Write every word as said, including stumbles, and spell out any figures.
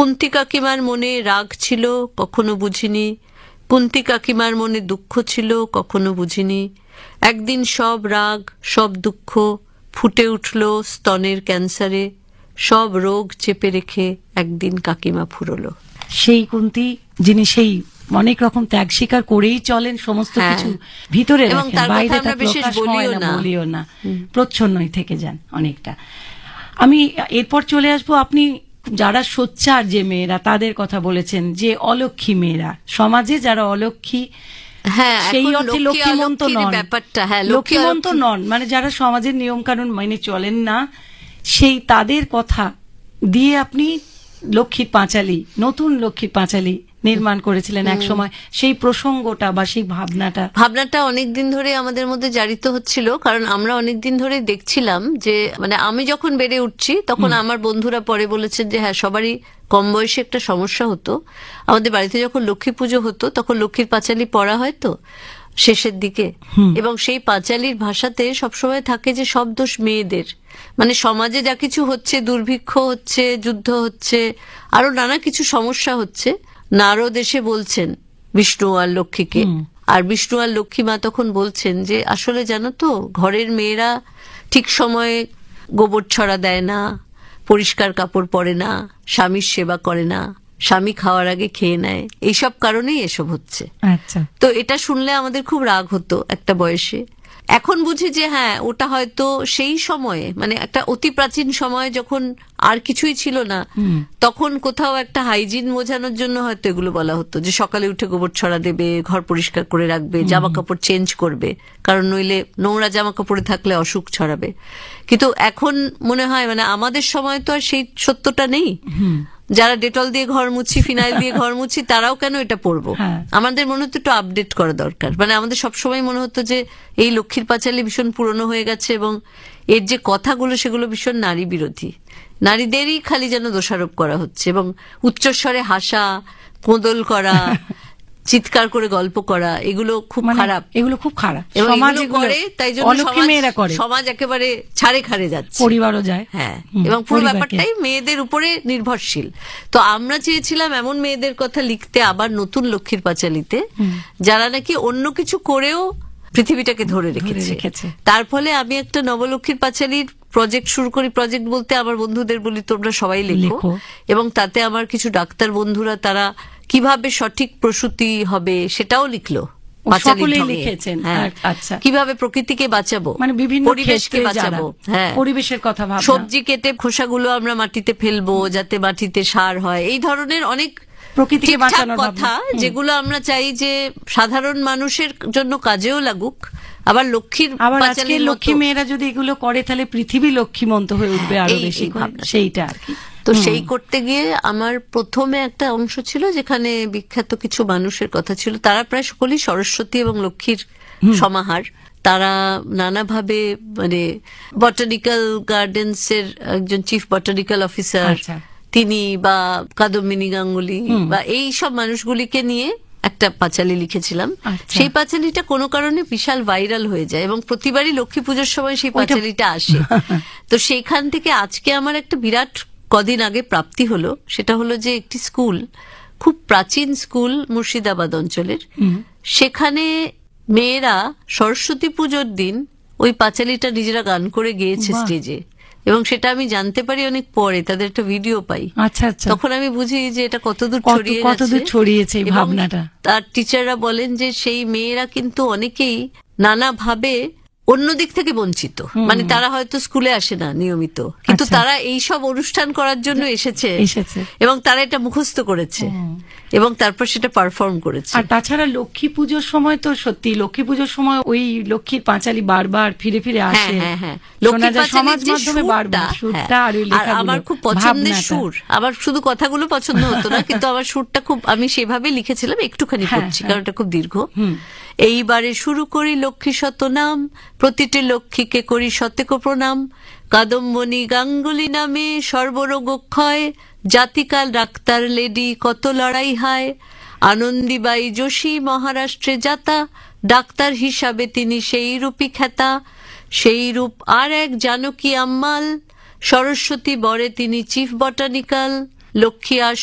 কুন্তী কাকিমার মনে রাগ ছিল, কখনো বুঝিনি। কুন্তী কাকিমার মনে দুঃখ ছিল, কখনো বুঝিনি। একদিন সব রাগ, সব দুঃখ ফুটে উঠল স্তনের ক্যান্সারে। সব রোগ চেপে রেখে একদিন কাকিমা ফুরলো। সেই কুন্তী যিনি সেই অনেক রকম ত্যাগ স্বীকার করেই চলেন, সমস্ত কিছু ভিতরে রাখেন, বাইরে তা প্রকাশ হয় না, বলিও না, প্রচ্ছন্নই থেকে যান অনেকটা। আমি এরপর চলে আসবো, আপনি যারা সোচ্চার যে মেয়েরা তাদের কথা বলেছেন, যে অলক্ষী মেয়েরা, সমাজে যারা অলক্ষী, হ্যাঁ, সেই অর্থে লক্ষ্মীমন্ত নন, ব্যাপারটা হ্যাঁ লক্ষ্মীমন্ত নন, মানে যারা সমাজের নিয়ম কানুন মেনে চলেন না, সেই তাদের কথা দিয়ে আপনি লক্ষ্মীর পাঁচালী, নতুন লক্ষ্মীর পাঁচালী নির্মাণ করেছিলেন এক সময়। সেই প্রসঙ্গটা বা সেই ভাবনাটা ভাবনাটা অনেকদিন ধরে আমাদের মধ্যে জারিত হচ্ছিল, কারণ আমরা অনেকদিন ধরে দেখছিলাম যে মানে আমি যখন বেড়ে উঠছি তখন আমার বন্ধুরা পরে বলেছেন যে হ্যাঁ, সবারই কম বয়সে একটা সমস্যা হতো। আমাদের বাড়িতে যখন লক্ষ্মী পুজো হতো তখন লক্ষ্মীর পাঁচালী পড়া হয় তো শেষের দিকে, এবং সেই পাঁচালীর ভাষাতে সবসময় থাকে যে সব দোষ মেয়েদের, মানে সমাজে যা কিছু হচ্ছে, দুর্ভিক্ষ হচ্ছে, যুদ্ধ হচ্ছে, আরো নানা কিছু সমস্যা হচ্ছে, নারদ এসে বলছেন বিষ্ণু আর লক্ষ্মীকে, আর বিষ্ণু আর লক্ষ্মী মা তখন বলছেন যে আসলে জানো তো, ঘরের মেয়েরা ঠিক সময়ে গোবর ছড়া দেয় না, পরিষ্কার কাপড় পরে না, স্বামীর সেবা করে না, স্বামী খাওয়ার আগে খেয়ে নেয়, এইসব কারণেই এসব হচ্ছে। আচ্ছা, তো এটা শুনলে আমাদের খুব রাগ হতো একটা বয়সে। এখন বুঝি যে হ্যাঁ, ওটা হয়তো সেই সময়ে, মানে একটা অতি প্রাচীন সময়ে যখন আর কিছুই ছিল না, তখন কোথাও একটা হাইজিন বোঝানোর জন্য হয়তো এগুলো বলা হতো, যে সকালে উঠে গোবর ছড়া দেবে, ঘর পরিষ্কার করে রাখবে, জামা কাপড় চেঞ্জ করবে, কারণ নইলে নোংরা জামা কাপড়ে থাকলে অসুখ ছড়াবে। কিন্তু এখন মনে হয় মানে আমাদের সময় তো আর সেই সত্যটা নেই। যারা ডেটল দিয়ে ঘর মুছি, ফিনাইল দিয়ে ঘর মুছি, তারাও কেন এটা পড়বো? আমাদের মনে হতো একটু আপডেট করা দরকার। মানে আমাদের সবসময় মনে হতো যে এই লক্ষ্মীর পাঁচালী ভীষণ পুরনো হয়ে গেছে, এবং এর যে কথাগুলো সেগুলো ভীষণ নারী বিরোধী, নারীদেরই খালি যেন দোষারোপ করা হচ্ছে, এবং উচ্চস্বরে হাসা, কোদল করা, চিৎকার করে গল্প করা, এগুলো খুব খারাপ, এগুলো খুব খারাপ সমাজ করে, তাই জন্য সমাজ একেবারে ছাড়ে খাড়ে যাচ্ছে, পরিবারও যায়, হ্যাঁ, এবং পুরো ব্যাপারটাই মেয়েদের উপরে নির্ভরশীল। তো আমরা চেয়েছিলাম এমন মেয়েদের কথা লিখতে আবার নতুন লক্ষ্মীর পাঁচালীতে, যারা নাকি অন্য কিছু করেও পৃথিবীটাকে ধরে রেখেছে। তার ফলে আমি একটা নবলক্ষ্মীর পাঁচালীর প্রজেক্ট শুরু করি। প্রজেক্ট বলতে আমার বন্ধুদের বলি তোমরা সবাই লেখো, এবং তাতে আমার কিছু ডাক্তার বন্ধুরা তারা কিভাবে সঠিক প্রসূতি হবে সেটাও লিখলো, কিভাবে প্রকৃতিকে বাঁচাবো, মানে বিভিন্ন পরিবেশকে বাঁচাবো, হ্যাঁ, পরিবেশের কথা ভাবনা, সবজি কেটে খোসাগুলো আমরা মাটিতে ফেলবো যাতে মাটিতে সার হয়, এই ধরনের অনেক প্রকৃতিকে বাঁচানোর কথা, যেগুলো আমরা চাই যে সাধারণ মানুষের জন্য কাজেও লাগুক। আবার লক্ষ্মীর পাঁচালীর লক্ষ্মী মেয়েরা যদি এগুলো করে তাহলে পৃথিবী লক্ষ্মীমন্ত হয়ে উঠবে আরো বেশি, সেইটা আর কি। তো সেই করতে গিয়ে আমার প্রথমে একটা অংশ ছিল যেখানে বিখ্যাত কিছু মানুষের কথা ছিল, তারা প্রায় সকলেই সরস্বতী এবং লক্ষ্মীর সমাহার। তারা নানাভাবে, মানে বটানিক্যাল গার্ডেন্স এর একজন চিফ বটানিক্যাল অফিসার তিনি, বা কাদম্বিনী গাঙ্গুলি, বা এই সব মানুষগুলিকে নিয়ে একটা পাঁচালী লিখেছিলাম। সেই পাঁচালীটা কোনো কারণে বিশাল ভাইরাল হয়ে যায়, এবং প্রতিবারই লক্ষ্মী পুজোর সময় সেই পাঁচালীটা আসে। তো সেইখান থেকে আজকে আমার একটা বিরাট কদিন আগে প্রাপ্তি হলো, সেটা হলো যে একটি স্কুল, খুব প্রাচীন স্কুল মুর্শিদাবাদ অঞ্চলের, সেখানে মেয়েরা সরস্বতী পুজোর দিন ওই পাঁচালীটা নিজেরা গান করে গেয়েছে স্টেজে, এবং সেটা আমি জানতে পারি অনেক পরে, তাদের একটা ভিডিও পাই। আচ্ছা আচ্ছা, তখন আমি বুঝি যে এটা কতদূর ছড়িয়ে গেছে, কতদূর ছড়িয়েছে এই ভাবনাটা। তার টিচাররা বলেন যে সেই মেয়েরা কিন্তু অনেকেই নানাভাবে অন্য দিক থেকে বঞ্চিত, মানে তারা হয়তো স্কুলে আসে না নিয়মিত, কিন্তু তারা এই সব অনুষ্ঠান করার জন্য এসেছে, এবং তারা এটা মুখস্থ করেছে, এবং তারপর সেটা পারফর্ম করেছে। আর তাছাড়া লক্ষ্মী পুজোর সময় তো সত্যি লক্ষ্মী পুজোর সময় ওই লক্ষ্মীর পাঁচালী বারবার ফিরে ফিরে আসে, হ্যাঁ হ্যাঁ, লক্ষ্মী সমাজ মাধ্যমে বারবার সুরটা, আর আমার খুব পছন্দের সুর, আমার শুধু কথাগুলো পছন্দ হতো না, কিন্তু আমার সুরটা খুব, আমি সেভাবে লিখেছিলাম, একটুখানি পড়ছি কারণ এটা খুব দীর্ঘ। এইবারে শুরু করি লক্ষ্মী শত নাম, প্রতিটি লক্ষ্মীকে করি শতেক প্রণাম, কাদম্বিনী গাঙ্গুলি নামে সর্বরোগ ক্ষয়, জাতিকাল ডাক্তার লেডি কত লড়াই হয়, আনন্দীবাই যোশী মহারাষ্ট্রে যাতা, ডাক্তার হিসাবে তিনি সেই রূপী খ্যাতা, সেই রূপ আর এক জানকী আম্মাল, সরস্বতী বরে তিনি চিফ বটানিক্যাল, লক্ষ্মী আর